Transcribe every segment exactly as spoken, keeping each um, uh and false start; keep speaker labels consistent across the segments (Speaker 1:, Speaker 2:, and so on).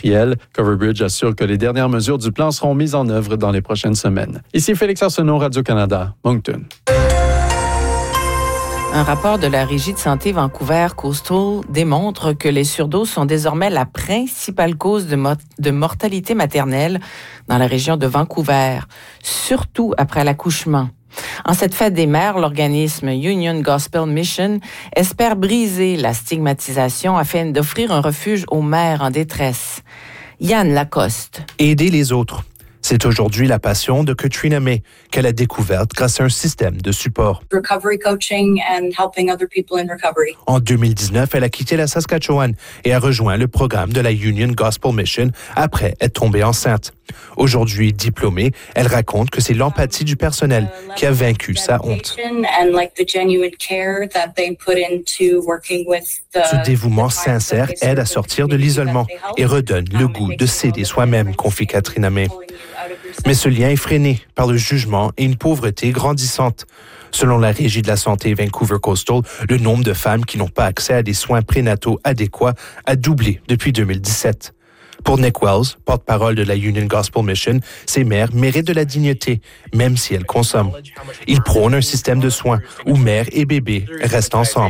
Speaker 1: industrielle. Coverbridge assure que les dernières mesures du plan seront mises en œuvre dans les prochaines semaines. Ici Félix Arsenault, Radio-Canada, Moncton.
Speaker 2: Un rapport de la Régie de santé Vancouver Coastal démontre que les surdoses sont désormais la principale cause de, mo- de mortalité maternelle dans la région de Vancouver, surtout après l'accouchement. En cette fête des mères, l'organisme Union Gospel Mission espère briser la stigmatisation afin d'offrir un refuge aux mères en détresse. Yann Lacoste.
Speaker 3: Aider les autres. C'est aujourd'hui la passion de Katrina May, qu'elle a découverte grâce à un système de support.
Speaker 4: Recovery coaching and helping other people in recovery.
Speaker 3: En deux mille dix-neuf, elle a quitté la Saskatchewan et a rejoint le programme de la Union Gospel Mission après être tombée enceinte. Aujourd'hui diplômée, elle raconte que c'est l'empathie du personnel qui a vaincu sa honte. Ce dévouement sincère aide à sortir de l'isolement et redonne le goût de s'aider soi-même, confie Katrina May. Mais ce lien est freiné par le jugement et une pauvreté grandissante. Selon la Régie de la santé Vancouver Coastal, le nombre de femmes qui n'ont pas accès à des soins prénataux adéquats a doublé depuis deux mille dix-sept. Pour Nick Wells, porte-parole de la Union Gospel Mission, ces mères méritent de la dignité, même si elles consomment. Il prône un système de soins où mère et bébé restent ensemble.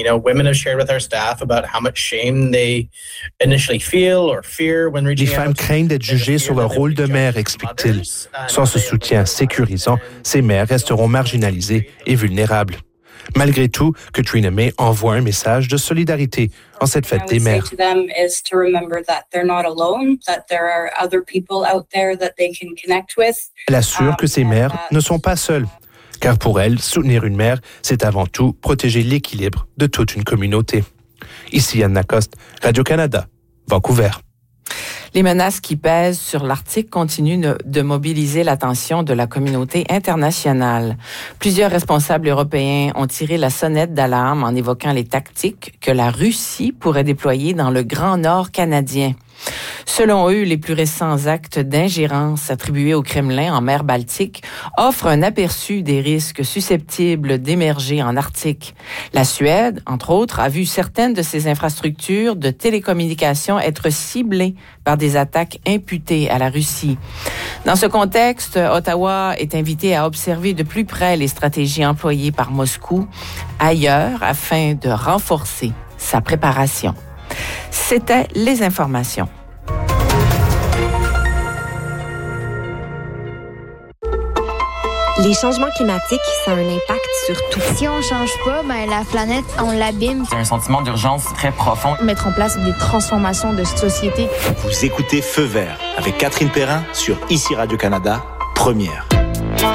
Speaker 3: Les femmes craignent d'être jugées sur leur rôle de mère, explique-t-il. Sans ce soutien sécurisant, ces mères resteront marginalisées et vulnérables. Malgré tout, Katrina May envoie un message de solidarité en cette fête des mères. Elle assure que ces mères ne sont pas seules, car pour elle, soutenir une mère, c'est avant tout protéger l'équilibre de toute une communauté. Ici Yann Lacoste, Radio-Canada, Vancouver.
Speaker 2: Les menaces qui pèsent sur l'Arctique continuent de mobiliser l'attention de la communauté internationale. Plusieurs responsables européens ont tiré la sonnette d'alarme en évoquant les tactiques que la Russie pourrait déployer dans le Grand Nord canadien. Selon eux, les plus récents actes d'ingérence attribués au Kremlin en mer Baltique offrent un aperçu des risques susceptibles d'émerger en Arctique. La Suède, entre autres, a vu certaines de ses infrastructures de télécommunications être ciblées par des attaques imputées à la Russie. Dans ce contexte, Ottawa est invité à observer de plus près les stratégies employées par Moscou ailleurs afin de renforcer sa préparation. C'était les informations.
Speaker 5: Les changements climatiques, ça a un impact sur tout.
Speaker 6: Si on change pas, ben la planète, on l'abîme.
Speaker 7: C'est un sentiment d'urgence très profond.
Speaker 6: Mettre en place des transformations de société.
Speaker 8: Vous écoutez Feu vert avec Catherine Perrin sur Ici Radio-Canada, première.